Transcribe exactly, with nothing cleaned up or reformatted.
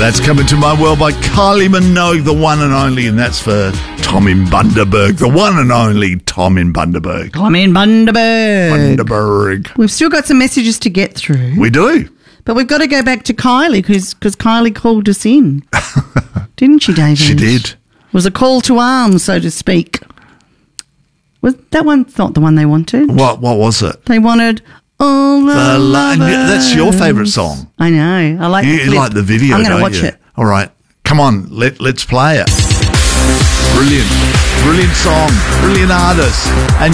That's Coming to My World by Kylie Minogue, the one and only, and that's for Tom in Bundaberg, the one and only Tom in Bundaberg. Tom in Bundaberg. Bundaberg. We've still got some messages to get through. We do. But we've got to go back to Kylie because Kylie called us in. Didn't she, David? She did. It was a call to arms, so to speak. Was that one's not the one they wanted? What What was it? They wanted All the, the Lovers. That's your favourite song. I know. I like You, the you clip. like the video, I'm going don't to watch you? it. All right. Come on. Let, let's play it. Brilliant. Brilliant song. Brilliant artist. And